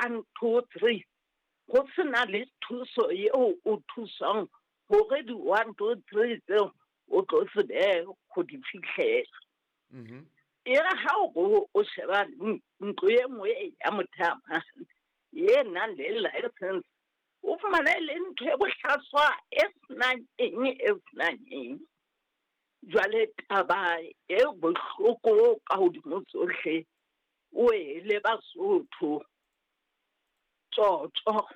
1 2 3 go sena le thuso eo o thusang gore di 1 2 3 tseo o tlo se be go di fitlhela e ra ga o sheba ntlo e nngwe ya mothama ye nang le license o fumana le ntho e bohlaswa e senang eng jwale taba e bohloko ka hodimo tsohle o ele Basotho tsotso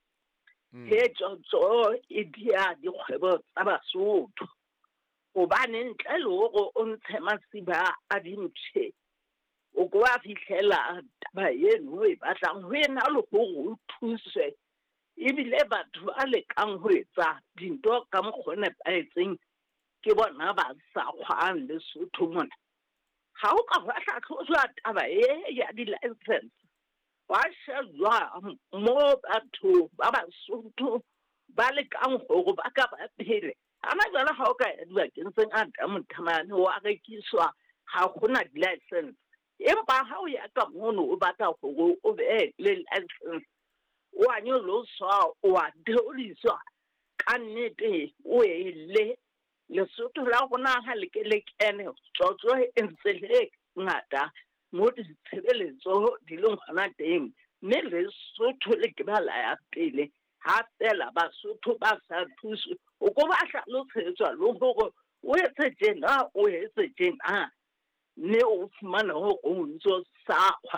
he tsotso e dia dikgwebo tsa Basotho gobane ntle le hore o ntshe masiba a dintšhe o go a fihlela taba eno e batlang ho ena le gore o thuswe ebile batho ba lekang ho etsa dintho ka mokgwa o nepahetseng ke bona ba sa kgwang Lesotho mona ha o ka ba hlatlhotswa taba ya di-license wa shejwa mo batho ba Basotho ba lekang gore ba ka ba phele ana jwale ha o ka ya dibakeng tse ngata mothamane wa rekiswa ha gona di-license empa ha o ya ka mono o batla gore o be le license o a nyoloswa o a theoliswa ka nnete o ele Lesotho la rona ha le ke le kene tsotso e ntse le ngata mo ditshebeletso di leng hona teng mme Lesotho le ke ba la ya pele ha fela Basotho ba sa thuswe o go ba hlalosetswa le gore o etse tjena mme o fumana ho o ntso sakwa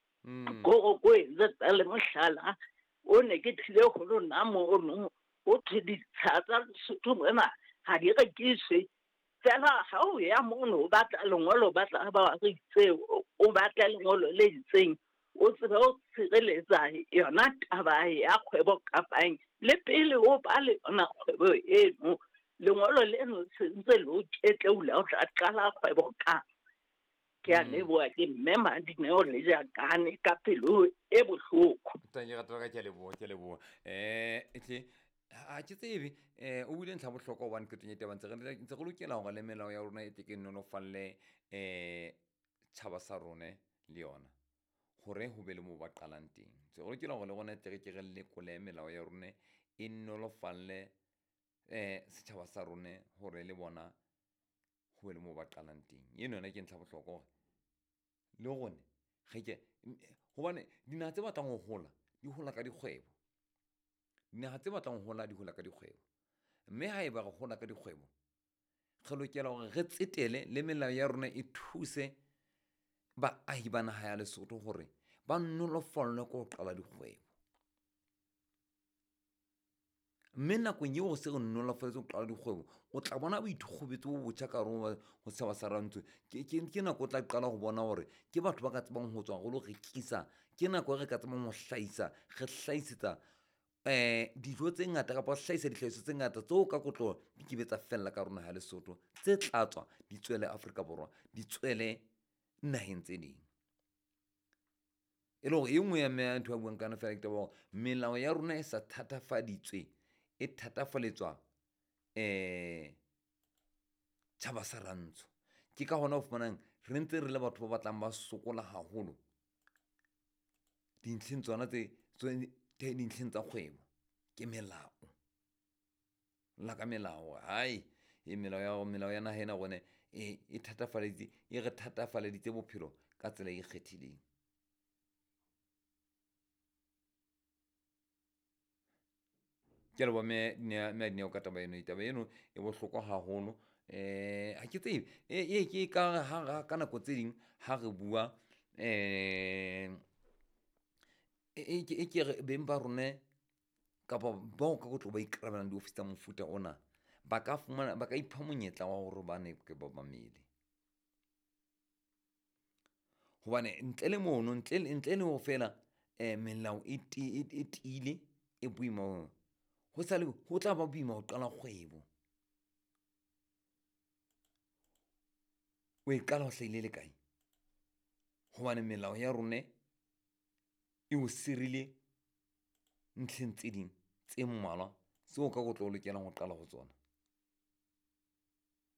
go etsa le mohlala o ne ke tlile go lona mo o theditsa tsa Lesotho mona ha di rekiswe fela ha o ya mono o batla lengolo batla ba re itse o batla lengolo le itseng o tsebe o tshireletsa yona taba ya kgwebo kapang le pele o ba le yona kgwebo eno lengolo leno sentse lo ketleula o tla qala kgwebo ka ke a leboa ke mmema Dineo le Jakane ka pelo e bohloko tanye ga toka ke leboa a ke tsebe o bile ntlha bohlokwa wa ke tonyete ba ntse go lokela go le melao ya rona e tekeng nonofalle tšhaba sa rone le yona gore go be le mo ba qalang teng se go lokela go le gona ke ge le kole melao ya rone e nolofalle setšhaba sa rone gore le bona go be le mo ba qalang teng eno yona ke ntlha bohlokwa gore le gone gobane dinaga tse batlang go gola di gola ka dikgwebo dinaga tse batlang go gola di gola ka dikgwebo mme ha e ba go gola ka dikgwebo ge lokela gore ge tsetele le melao ya rona e thuse baahi ba naga ya Lesotho gore ba nolofalle ko go qala dikgwebo mme nakong yeo go se go nolofaletse go qala dikgwebo o tla bona boithokgobetse bo botjha ka go setšhaba sa rantsho ke nako o tla qala go bona gore ke batho ba ka tsebang go tswa go lo rekisa ke nako re ka tsebang go hlahisa ge hlahisetsa dijo tse ngata kapa hlahisa dihlahiso tse ngata tseo ka kotlo di kebetsa fella ka rona ha Lesotho tse tlatswa di tswele Afrika Borwa di tswele naheng tse ding e le gore e nngwe ya ntho ba buang kana fela ke taba melao ya rona e sa thatafaditswe e thatafaletswa tšhaba sa rantsho ke ka gona go fumanang re ntse re le batho ba batlang ba sokola haholo dintlheng tsona dintlheng tsa kgwebo ke melao la ka melao hai e melao ya naga ena gone e re thatafaleditse bophelo ka tsela e kgethileng ke le bome Dineo ka taba eno e bohlokwa haholo ha ke tsebe ke ka nako tse ding ha re bua ke re beng ba rone kapa bao ka go tlo ba ikrabelang di-office tsa mofuta ona ba ka ipha monyetla wa gore ba ne ke ba bamele gobane ntle le mono ntle le go fela melao e tile e boima go tla ba boima go qala kgwebo o e qala go hlaile le kae gobane melao ya rone e o sirile ntlheng tse ding tse mmalwa seo ka go tlo lokelang go qala go tsona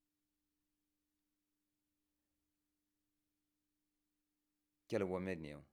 ke a leboa Dineo.